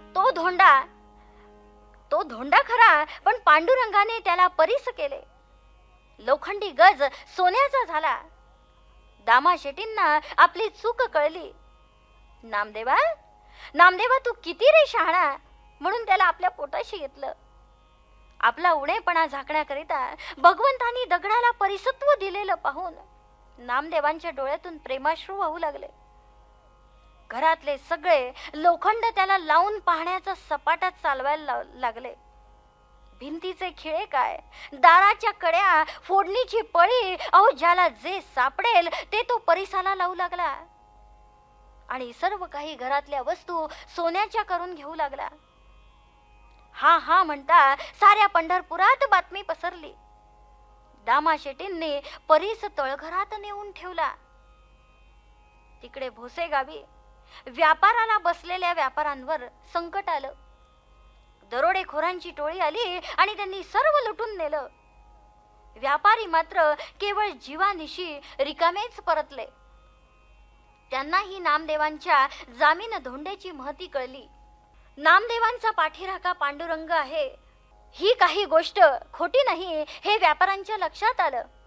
तो धोंडा तो धोंडा खरा, पण पांडुरंगाने त्याला परीस केले. लोखंडी गज सोन्याचा झाला. दामा शेटींना आपली चूक कळली. नामदेवा, नामदेवा, तू किती रे शहाणा, म्हणून त्याला आपल्या पोटाशी घेतलं. आपला उणेपणा झाकण्याकरिता भगवंतांनी दगडाला परिसत्व दिलेलं पाहून नामदेवांच्या डोळ्यातून प्रेमाश्रू वाहू लागले. घरातले सगळे लोखंड त्याला लावून पाहण्याचा सपाटात चालवायला लागले. भिंतीचे खिळे काय, दाराच्या कड्या, फोडणीची पळी, अहो ज्याला जे सापडेल ते तो परिसाला लावू लागला आणि सर्व काही घरातल्या वस्तू सोन्याच्या करून घेऊ लागला. हा हा म्हणता साऱ्या पंढरपुरात बातमी पसरली. दामा शेटींनी परीस तळघरात नेऊन ठेवला. तिकडे भोसे गावी व्यापाराला बसलेल्या व्यापाऱ्यांवर संकट आलं. दरोडेखोरांची टोळी आली आणि त्यांनी सर्व लुटून नेलं. व्यापारी मात्र केवळ जीवानिशी रिकामेच परतले. त्यांनाही नामदेवांच्या जामीन धोंड्याची महती कळली. नामदेवांचा पाठीराखा पांडुरंग आहे ही काही गोष्ट खोटी नाही हे व्यापाऱ्यांच्या लक्षात आलं.